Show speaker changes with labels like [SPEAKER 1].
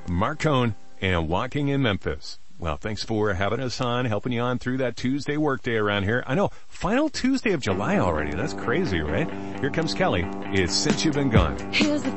[SPEAKER 1] Mark Cohn and Walking in Memphis. Well, thanks for having us on, helping you on through that Tuesday workday around here. I know, final Tuesday of July already. That's crazy, right? Here comes Kelly. It's Since You've Been Gone.
[SPEAKER 2] Here's the